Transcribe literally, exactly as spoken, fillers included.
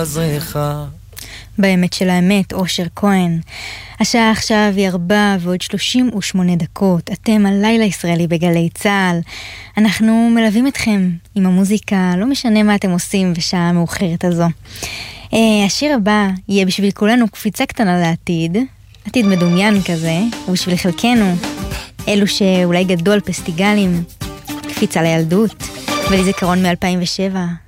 זריחה. באמת של האמת, אושר כהן. השעה עכשיו היא ארבע ועוד שלושים ושמונה דקות. אתם על לילה ישראלי בגלי צהל. אנחנו מלווים אתכם עם המוזיקה, לא משנה מה אתם עושים בשעה המאוחרת הזו. אה, השיר הבא יהיה בשביל כולנו קפיצה קטנה לעתיד, עתיד מדומיין כזה, ובשביל חלקנו, אלו שאולי גדול פסטיגלים, קפיצה לילדות, ולזיכרון מ-אלפיים ושבע.